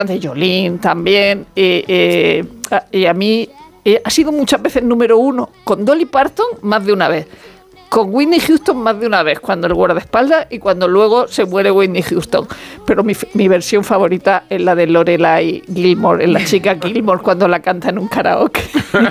de Jolene también, y a mí ha sido muchas veces número uno, con Dolly Parton más de una vez, con Whitney Houston más de una vez, cuando el guardaespaldas y cuando luego se muere Whitney Houston. Pero mi versión favorita es la de Lorelai Gilmore, en La chica Gilmore, cuando la canta en un karaoke.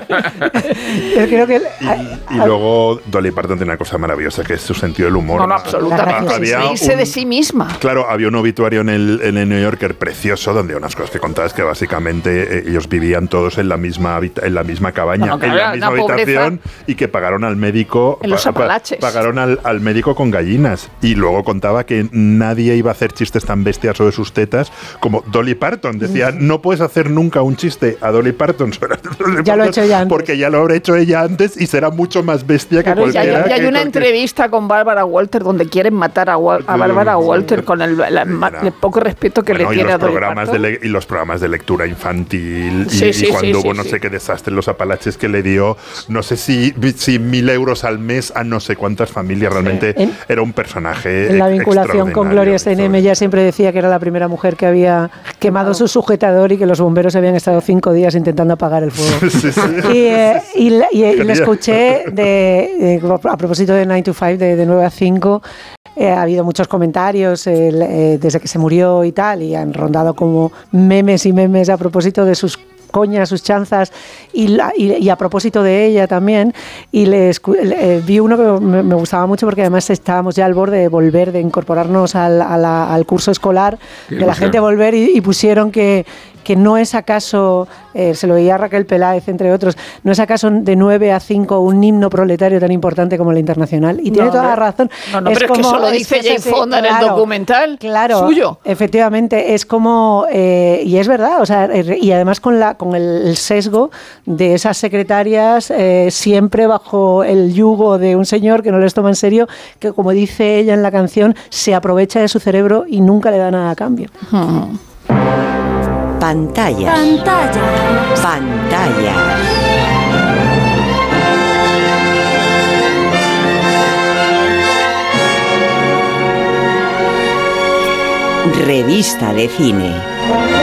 Yo creo que y luego Dolly Parton tiene una cosa maravillosa, que es su sentido del humor. No, absolutamente. Reírse de sí misma. Claro, había un obituario en el New Yorker precioso, donde unas cosas que contabas que básicamente ellos vivían todos en la misma cabaña, en la misma habitación, y que pagaron al médico... En los pagaron al médico con gallinas, y luego contaba que nadie iba a hacer chistes tan bestias sobre sus tetas como Dolly Parton. Decía, no puedes hacer nunca un chiste a Dolly Parton sobre ya lo he hecho ella antes, porque ya lo habrá hecho ella antes y será mucho más bestia, claro, que cualquiera. Y hay una entrevista con Bárbara Walter donde quieren matar a Bárbara Walter con el poco respeto que le tiene a Dolly Parton. Y los programas de lectura infantil, y cuando hubo no sé qué desastre en los Apalaches que le dio, no sé si 1.000 euros al mes a no sé cuántas familias. Realmente era un personaje. En la vinculación con Gloria Steinem, ella siempre decía que era la primera mujer que había quemado su sujetador y que los bomberos habían estado 5 días intentando apagar el fuego. Y le escuché a propósito de 9 to 5, de 9 a 5. Ha habido muchos comentarios desde que se murió y tal, y han rondado como memes y memes a propósito de sus coñas, sus chanzas, y a propósito de ella también, y vi uno que me gustaba mucho, porque además estábamos ya al borde de volver, de incorporarnos al curso escolar, de la gente volver, y pusieron que no es acaso, se lo veía a Raquel Peláez, entre otros, no es acaso de 9 a 5 un himno proletario tan importante como el Internacional. Y tiene toda la razón. No, pero es que eso lo dice Jane Fonda en el documental suyo. Efectivamente, es como, y es verdad, o sea, y además con el sesgo de esas secretarias, siempre bajo el yugo de un señor que no les toma en serio, que, como dice ella en la canción, se aprovecha de su cerebro y nunca le da nada a cambio. Pantalla. Revista de cine.